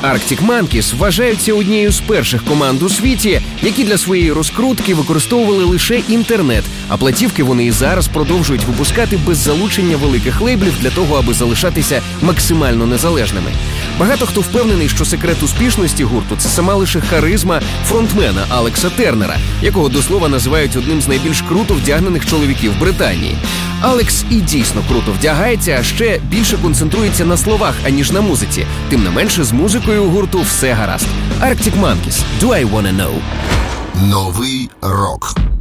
Arctic Monkeys вважаються однією з перших команд у світі, які для своєї розкрутки використовували лише інтернет, а платівки вони і зараз продовжують випускати без залучення великих лейблів для того, аби залишатися максимально незалежними. Багато хто впевнений, що секрет успішності гурту – це сама лише харизма фронтмена Алекса Тернера, якого до слова називають одним з найбільш круто вдягнених чоловіків Британії. Алекс і дійсно круто вдягається, а ще більше концентрується на словах, аніж на музиці. Тим не менше, з музикою у гурту все гаразд. Arctic Monkeys – Do I Wanna Know? Новий рок.